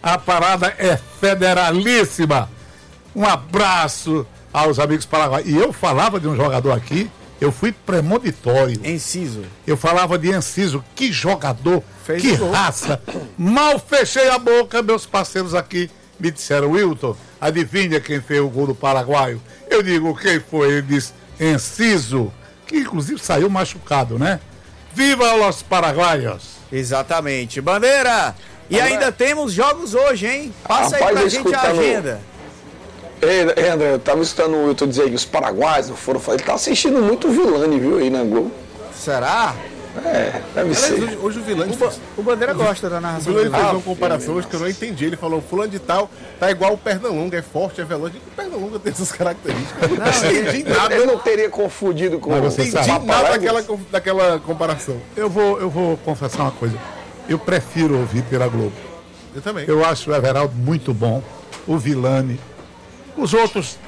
A parada é federalíssima. Um abraço aos amigos paraguaios. E eu falava de um jogador aqui, eu fui premonitório. Enciso. Eu falava de Enciso, que jogador, Fez que gol. raça. Mal fechei a boca, meus parceiros aqui me disseram, Wilton, adivinha quem fez o gol do paraguaio? Eu digo, quem foi? Ele disse, Enciso, que inclusive saiu machucado, né? Viva os paraguaios! Exatamente. Bandeira! E ainda temos jogos hoje, hein? Passa aí pra gente a agenda. Ei, André, eu tava escutando o Wilton dizer que os paraguaios não foram fazer. Ele tá assistindo muito o Vilani, viu, aí na Globo. Será? Deve ser. Hoje o Vilani O Bandeira gosta da narração fez do Vilani. uma comparação hoje que eu não entendi. Ele falou, fulano de tal tá igual o Pernalonga, é forte, é veloz. O Pernalonga tem essas características. Não entendi nada. Eu não teria confundido com Mas você Não entendi sabe. nada daquela comparação. Eu vou confessar uma coisa. Eu prefiro ouvir pela Globo. Eu também. Eu acho o Everaldo muito bom, o Vilani. Os outros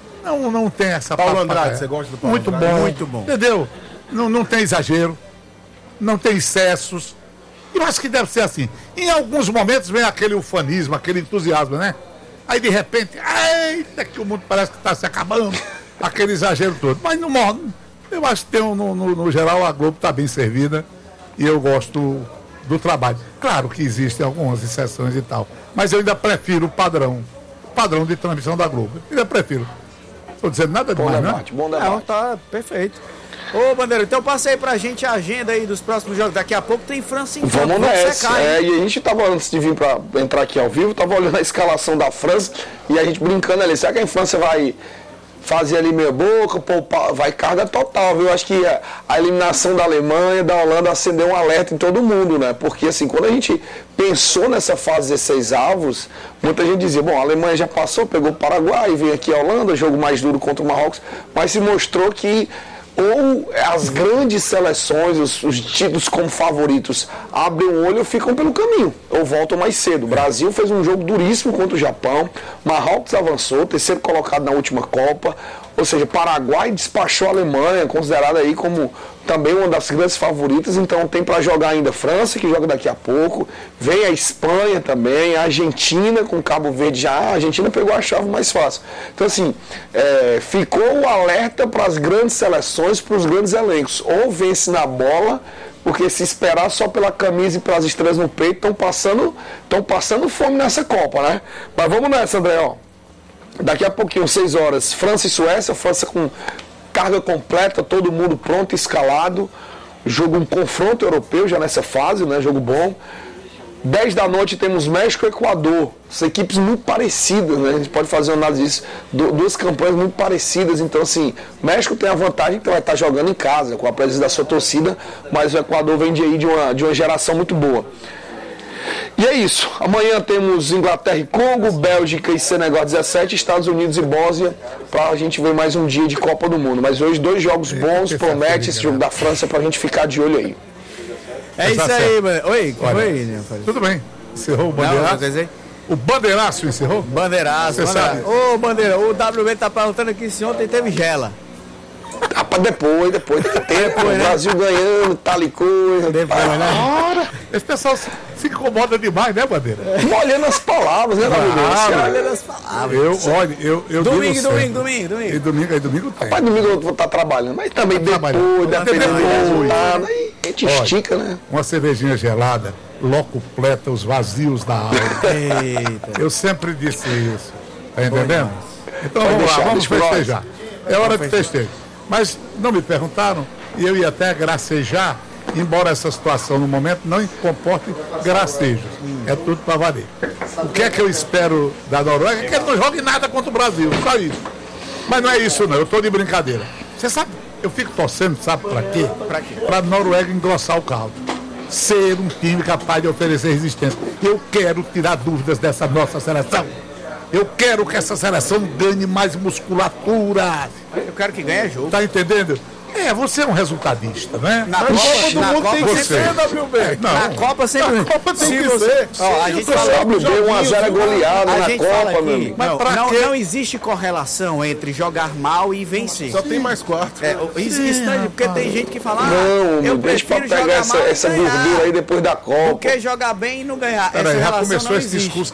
não tem essa Paulo papagaia. Andrade, você gosta do Paulo muito Andrade? bom, Muito bom. Entendeu? Não tem exagero, não tem excessos. Eu acho que deve ser assim. Em alguns momentos vem aquele ufanismo, aquele entusiasmo, né? Aí de repente, eita, que o mundo parece que está se acabando. Aquele exagero todo. Mas no modo, eu acho que tem no geral a Globo está bem servida e eu gosto do trabalho. Claro que existem algumas exceções e tal, mas eu ainda prefiro o padrão de transmissão da Globo. Eu ainda prefiro. Estou dizendo nada bom demais, debate, né? bom Não, debate. tá perfeito. Ô, Bandeira, então passa aí pra gente a agenda aí dos próximos jogos. Daqui a pouco tem França em campo. Vamos nessa. secar, hein? E a gente tava, antes de vir pra entrar aqui ao vivo, tava olhando a escalação da França e a gente brincando ali. Será que a França vai fazer ali meia boca, poupar, vai carga total, viu? Acho que a eliminação da Alemanha, da Holanda, acendeu um alerta em todo mundo, né? Porque assim, quando a gente pensou nessa fase 16 avos, muita gente dizia, bom, a Alemanha já passou, pegou o Paraguai, veio aqui a Holanda, jogo mais duro contra o Marrocos, mas se mostrou que ou as grandes seleções, os tidos como favoritos, abrem o olho ou ficam pelo caminho, ou voltam mais cedo. O Brasil fez um jogo duríssimo contra o Japão, Marrocos avançou, terceiro colocado na última Copa, ou seja, Paraguai despachou a Alemanha, considerada aí como também uma das grandes favoritas, então tem para jogar ainda a França, que joga daqui a pouco, vem a Espanha também, a Argentina com Cabo Verde já, a Argentina pegou a chave mais fácil. Então assim, ficou o alerta para as grandes seleções, para os grandes elencos, ou vence na bola, porque se esperar só pela camisa e pelas estrelas no peito, estão passando fome nessa Copa, né? Mas vamos nessa, André, ó. Daqui a pouquinho, 6 horas, França e Suécia, França com carga completa, todo mundo pronto, escalado, jogo, um confronto europeu já nessa fase, né? Jogo bom. 10 da noite temos México e Equador, são equipes muito parecidas, né? A gente pode fazer uma análise disso, duas campanhas muito parecidas, então assim, México tem a vantagem que vai estar jogando em casa, com a presença da sua torcida, mas o Equador vem de uma geração muito boa. E é isso, amanhã temos Inglaterra e Congo, Bélgica e Senegal 17, Estados Unidos e Bósnia, pra a gente ver mais um dia de Copa do Mundo. Mas hoje 2 jogos bons, promete esse jogo da França pra gente ficar de olho aí. É isso aí, Bandeira. Oi, Tudo bem. Encerrou o bandeiraço? O bandeiraço encerrou? Bandeiraço, Você sabe. Ô, Bandeira, o WB tá perguntando aqui se ontem teve gela. Pra depois tem tempo, o Brasil ganhando, tal e coisa. Esse pessoal se incomoda demais, né, Bandeira? Molhando as palavras, né, Olha as palavras. Eu Domingo digo sempre. domingo. E domingo tem. Rapaz, domingo eu vou estar trabalhando, mas também dependendo do resultado, aí a gente estica, né? Uma cervejinha gelada locupleta os vazios da alma. Eita. Eu sempre disse isso. Tá entendendo? Então Pode vamos lá, deixar, vamos deixa pra festejar. É hora de festejo. Mas não me perguntaram e eu ia até gracejar, embora essa situação no momento não comporte gracejos. É tudo para valer. O que é que eu espero da Noruega? É que ele não jogue nada contra o Brasil, só isso. Mas não é isso não, eu estou de brincadeira. Você sabe, eu fico torcendo, sabe para quê? Para a Noruega engrossar o caldo. Ser um time capaz de oferecer resistência. Eu quero tirar dúvidas dessa nossa seleção. Eu quero que essa seleção ganhe mais musculatura. Eu quero que ganhe jogo. Tá entendendo? Você é um resultadista, né? Na Copa do Mundo tem que ser, WB. Na Copa sempre. Na Copa tem que ser. Ó, a gente fala WB 1-0 é goleada A na gente fala Copa, meu aqui, amigo. Mas não existe correlação entre jogar mal e vencer. Só tem mais 4. Existe, né? Porque tem gente que fala, Não, eu deixa pra prefiro pegar jogar mal essa e ganhar, gordura aí depois da Copa. porque jogar bem e não ganhar. Peraí, Essa já relação começou não esse existe. discurso